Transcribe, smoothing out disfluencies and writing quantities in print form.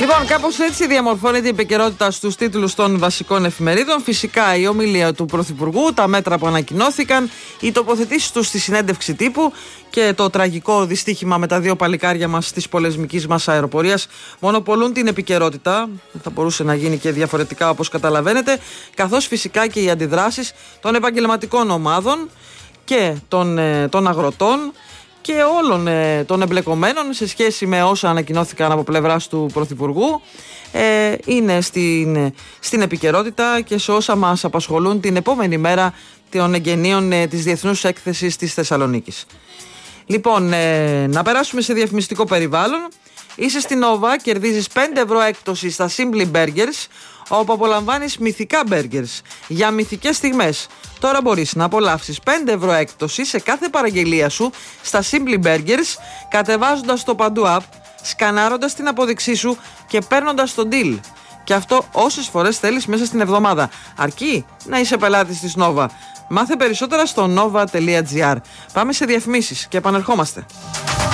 Λοιπόν, κάπως έτσι διαμορφώνεται η επικαιρότητα στους τίτλους των βασικών εφημερίδων. Φυσικά η ομιλία του Πρωθυπουργού, τα μέτρα που ανακοινώθηκαν, οι τοποθετήσεις του στη συνέντευξη τύπου και το τραγικό δυστύχημα με τα δύο παλικάρια μας της πολεμικής μας αεροπορίας μονοπολούν την επικαιρότητα. Θα μπορούσε να γίνει και διαφορετικά, όπως καταλαβαίνετε, καθώς φυσικά και οι αντιδράσεις των επαγγελματικών ομάδων και των αγροτών και όλων των εμπλεκομένων σε σχέση με όσα ανακοινώθηκαν από πλευράς του Πρωθυπουργού είναι στην επικαιρότητα και σε όσα μας απασχολούν την επόμενη μέρα των εγγενείων της Διεθνούς Έκθεσης της Θεσσαλονίκης. Λοιπόν, να περάσουμε σε διαφημιστικό περιβάλλον. Είσαι στην Nova, κερδίζεις 5 ευρώ έκπτωση στα Simply Burgers, όπου απολαμβάνεις μυθικά burgers για μυθικές στιγμές. Τώρα μπορείς να απολαύσεις 5 ευρώ έκπτωση σε κάθε παραγγελία σου στα Simply Burgers, κατεβάζοντας το Παντού App, σκανάροντας την απόδειξή σου και παίρνοντας το deal. Και αυτό όσες φορές θέλεις μέσα στην εβδομάδα. Αρκεί να είσαι πελάτης της Nova. Μάθε περισσότερα στο nova.gr. Πάμε σε διαφημίσεις και επανερχόμαστε.